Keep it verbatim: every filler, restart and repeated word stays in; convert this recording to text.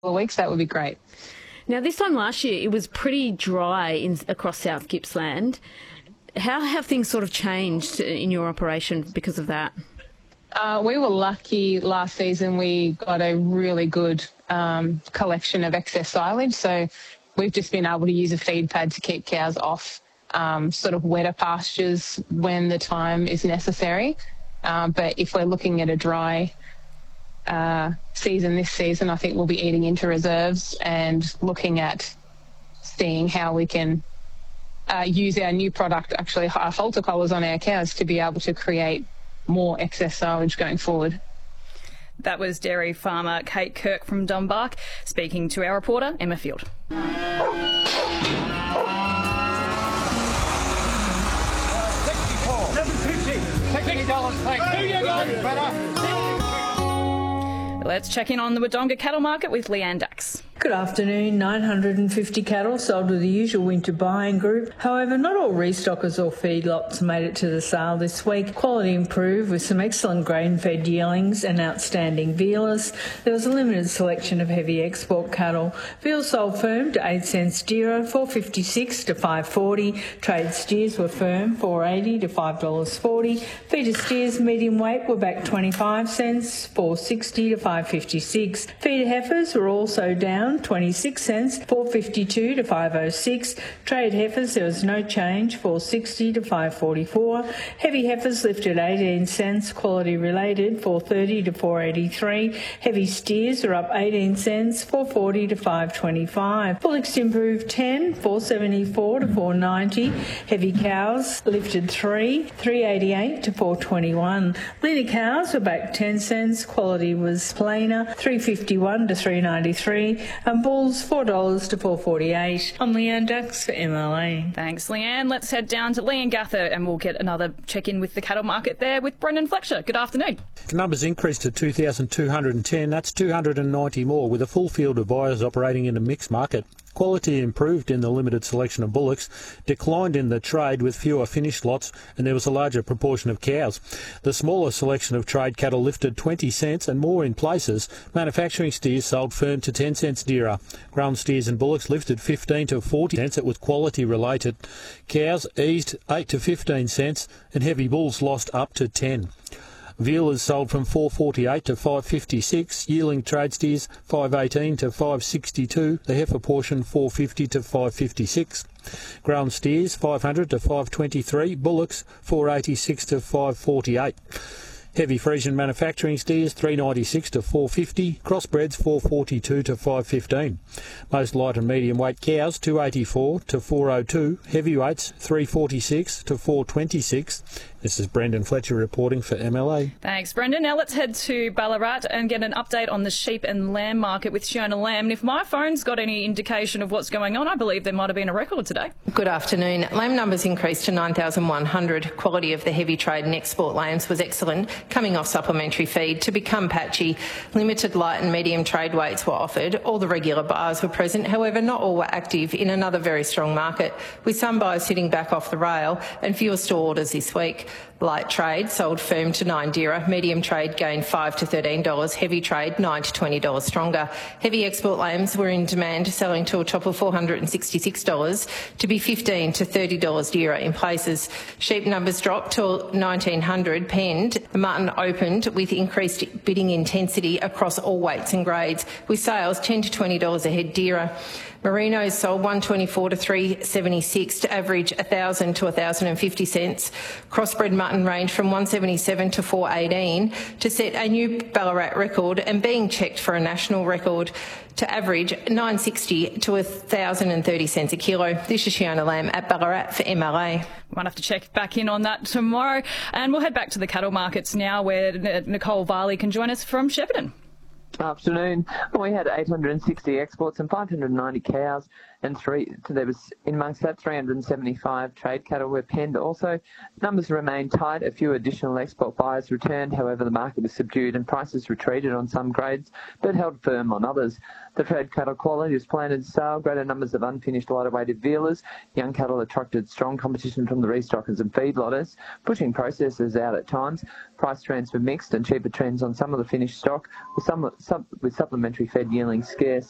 of weeks, that would be great. Now, this time last year, it was pretty dry in, across South Gippsland. How have things sort of changed in your operation because of that? Uh, we were lucky last season. We got a really good um, collection of excess silage. So we've just been able to use a feed pad to keep cows off um, sort of wetter pastures when the time is necessary. Um, but if we're looking at a dry uh, season this season, I think we'll be eating into reserves and looking at seeing how we can uh, use our new product, actually our halter collars on our cows, to be able to create more excess silage going forward. That was dairy farmer Kate Kirk from Dunbark speaking to our reporter Emma Field. Let's check in on the Wodonga cattle market with Leanne Dax. Good afternoon. nine hundred fifty cattle sold to the usual winter buying group. However, not all restockers or feedlots made it to the sale this week. Quality improved with some excellent grain-fed yearlings and outstanding vealers. There was a limited selection of heavy export cattle. Veal sold firm to eight cents dearer, four fifty-six to five forty. Trade steers were firm, four eighty to five dollars forty. Feeder steers medium weight were back twenty-five cents, four sixty to five fifty-six. Feeder heifers were also down twenty-six cents, four fifty-two to five oh six. Trade heifers, there was no change, four sixty to five forty-four. Heavy heifers lifted eighteen cents, quality related, four thirty to four eighty-three. Heavy steers are up eighteen cents, four forty to five twenty-five. Bullocks improved ten, four seventy-four to four ninety. Heavy cows lifted three, three eighty-eight to four twenty-one. Leaner cows were back ten cents, quality was plainer, three fifty-one to three ninety-three. And bulls four dollars to four forty-eight. I'm Leanne Dax for M L A. Thanks, Leanne. Let's head down to Leongatha and we'll get another check-in with the cattle market there with Brendan Fletcher. Good afternoon. The numbers increased to two thousand two hundred ten. That's two hundred ninety more, with a full field of buyers operating in a mixed market. Quality improved in the limited selection of bullocks, declined in the trade with fewer finished lots, and there was a larger proportion of cows. The smaller selection of trade cattle lifted twenty cents and more in places. Manufacturing steers sold firm to ten cents dearer. Grown steers and bullocks lifted fifteen to forty cents with quality related. Cows eased eight to fifteen cents and heavy bulls lost up to ten. Vealers sold from four forty-eight to five fifty-six, yearling trade steers five eighteen to five sixty-two, the heifer portion four fifty to five fifty-six. Grown steers five hundred to five twenty-three, bullocks four eighty-six to five forty-eight. Heavy Friesian manufacturing steers three ninety-six to four fifty, crossbreds four forty-two to five fifteen. Most light and medium weight cows two eighty-four to four oh two, heavyweights three forty-six to four twenty-six. This is Brendan Fletcher reporting for M L A. Thanks, Brendan. Now let's head to Ballarat and get an update on the sheep and lamb market with Fiona Lamb. And if my phone's got any indication of what's going on, I believe there might have been a record today. Good afternoon. Lamb numbers increased to nine thousand one hundred. Quality of the heavy trade and export lambs was excellent, coming off supplementary feed. To become patchy, limited light and medium trade weights were offered. All the regular buyers were present, however not all were active in another very strong market, with some buyers sitting back off the rail and fewer store orders this week. Light trade sold firm to nine dearer, medium trade gained five to thirteen dollars, heavy trade nine to twenty dollars stronger. Heavy export lambs were in demand, selling to a top of four hundred sixty-six dollars to be fifteen to thirty dollars dearer in places. Sheep numbers dropped to nineteen hundred penned. The mutton opened with increased bidding intensity across all weights and grades, with sales ten to twenty dollars a head dearer. Merinos sold one twenty-four to three seventy-six to average one thousand to one thousand fifty cents. Crossbred mutton ranged from one seventy-seven to four eighteen to set a new Ballarat record and being checked for a national record to average nine sixty to one thousand thirty cents a kilo. This is Fiona Lamb at Ballarat for M L A. Might have to check back in on that tomorrow. And we'll head back to the cattle markets now, where Nicole Varley can join us from Shepparton. Afternoon. We had eight hundred sixty exports and five hundred ninety cows, and three. So there was in amongst that three hundred seventy-five trade cattle were penned. Also, numbers remained tight. A few additional export buyers returned. However, the market was subdued and prices retreated on some grades, but held firm on others. The trade cattle quality was planted to sale. Greater numbers of unfinished lighter weighted vealers. Young cattle attracted strong competition from the restockers and feedlotters, pushing processors out at times. Price trends were mixed and cheaper trends on some of the finished stock, with some sub, with supplementary fed yearlings scarce.